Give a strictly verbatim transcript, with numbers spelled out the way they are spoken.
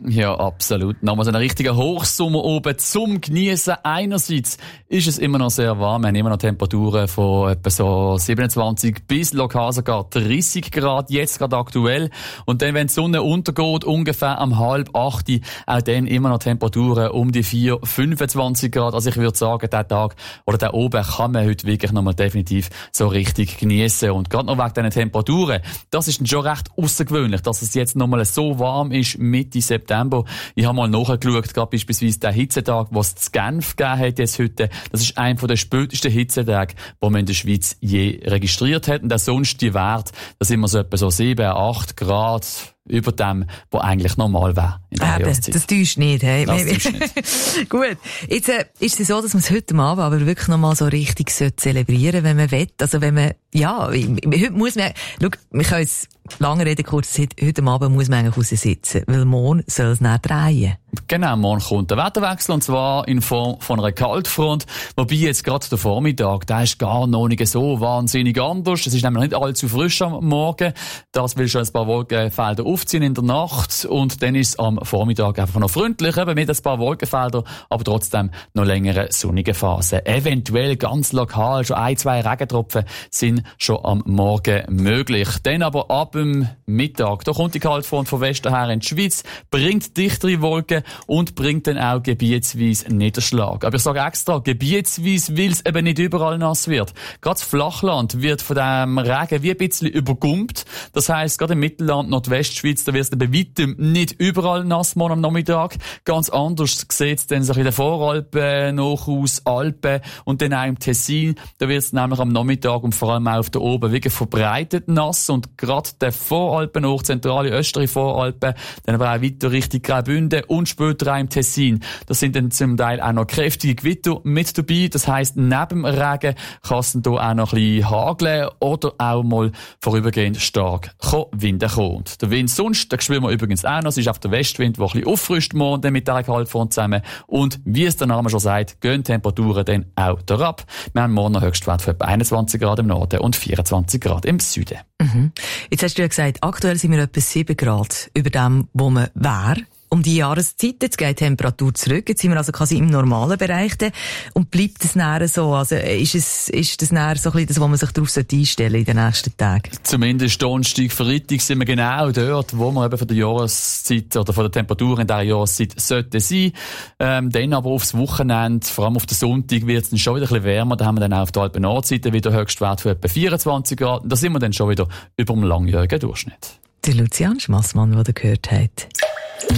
Ja, absolut. Nochmal so ein richtiger Hochsommer oben zum Geniessen. Einerseits ist es immer noch sehr warm. Wir haben immer noch Temperaturen von etwa so siebenundzwanzig bis lokal sogar dreißig Grad, jetzt gerade aktuell. Und dann, wenn die Sonne untergeht, ungefähr am halb acht, auch dann immer noch Temperaturen um die vier, fünfundzwanzig Grad. Also ich würde sagen, der Tag oder der oben kann man heute wirklich nochmal definitiv so richtig geniessen. Und gerade noch wegen diesen Temperaturen, das ist dann schon recht außergewöhnlich, dass es jetzt nochmal so warm ist, Mitte September. Ich habe mal nachgeschaut, gerade beispielsweise der Hitzetag, was es in Genf gegeben hat jetzt heute. Das ist einer der spätesten Hitzetage, die man in der Schweiz je registriert hat. Und auch sonst die Werte, da sind wir so etwa so sieben, acht Grad über dem, was eigentlich normal wäre in der Jahreszeit. Das täuscht nicht, hey. Das täuscht nicht. Gut. Jetzt äh, ist es so, dass man es heute Abend aber wirklich nochmal so richtig zelebrieren sollte, wenn man will. Also wenn man, ja, heute muss man, schau, wir können jetzt lange reden, kurz, heute Abend muss man eigentlich raus sitzen, weil morgen soll es nicht drehen. Genau, morgen kommt der Wetterwechsel, und zwar in Form von einer Kaltfront. Wobei jetzt gerade der Vormittag, der ist gar noch nicht so wahnsinnig anders. Es ist nämlich nicht allzu frisch am Morgen. Das will schon ein paar Wolkenfelder aufziehen in der Nacht. Und dann ist es am Vormittag einfach noch freundlich, eben mit ein paar Wolkenfelder, aber trotzdem noch längere sonnige Phasen. Eventuell ganz lokal, schon ein, zwei Regentropfen sind schon am Morgen möglich. Dann aber ab dem Mittag, da kommt die Kaltfront von Westen her in die Schweiz, bringt dichtere Wolken und bringt dann auch gebietsweise Niederschlag. Aber ich sage extra gebietsweise, weil es eben nicht überall nass wird. Gerade das Flachland wird von dem Regen wie ein bisschen übergumpt. Das heisst, gerade im Mittelland, Nordwestschweiz, da wird es bei weitem nicht überall nass morgen am Nachmittag. Ganz anders sieht es dann so in den Voralpen, noch aus Alpen und dann auch im Tessin. Da wird es nämlich am Nachmittag und vor allem auch auf der Oben wirklich verbreitet nass. Und gerade der Voralpen, hoch zentrale östere Voralpen, dann aber auch weiter Richtung Graubünden und später auch im Tessin. Da sind dann zum Teil auch noch kräftige Gewitter mit dabei. Das heisst, neben dem Regen kann es dann hier auch noch ein bisschen hageln oder auch mal vorübergehend stark Winden kommen. Und der Wind sonst, da spüren wir übrigens auch noch. Es ist auf der Westwind, der ein bisschen auffrischt morgen mit dieser Kaltfront zusammen. Und wie es der Name schon sagt, gehen Temperaturen dann auch herab. Wir haben morgen noch Höchstwert von etwa einundzwanzig Grad im Norden und vierundzwanzig Grad im Süden. Mhm. Jetzt hast du ja gesagt, aktuell sind wir etwa sieben Grad über dem, wo man wäre. Um die Jahreszeit, jetzt geht die Temperatur zurück, jetzt sind wir also quasi im normalen Bereich und bleibt das näher so, also ist es, ist das näher so ein bisschen das, wo man sich darauf einstellen sollte in den nächsten Tagen? Zumindest Donnerstag, Freitag sind wir genau dort, wo wir eben von der Jahreszeit oder von der Temperatur in dieser Jahreszeit sollten sein. Ähm, dann aber aufs Wochenende, vor allem auf den Sonntag, wird es dann schon wieder ein bisschen wärmer, da haben wir dann auch auf der Alpen-Nordseite wieder Höchstwert von etwa vierundzwanzig Grad, und da sind wir dann schon wieder über dem langjährigen Durchschnitt. Der Lucian Schmassmann, den ihr gehört habt.